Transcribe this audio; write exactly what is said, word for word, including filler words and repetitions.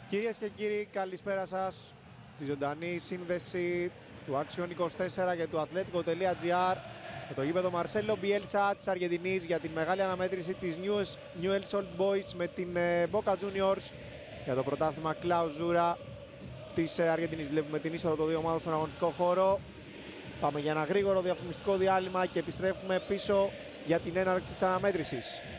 Κυρίες και κύριοι, καλησπέρα σας. Τη ζωντανή σύνδεση του Action είκοσι τέσσερα και του Atletico.gr με το γήπεδο Μαρσέλο Μπιέλσα της Αργεντινής για την μεγάλη αναμέτρηση της Newell's Old Boys με την Boca Juniors για το πρωτάθλημα Κλαουζούρα της Αργεντινής. Βλέπουμε την είσοδο των δύο ομάδων στον αγωνιστικό χώρο. Πάμε για ένα γρήγορο διαφημιστικό διάλειμμα και επιστρέφουμε πίσω για την έναρξη της αναμέτρησης.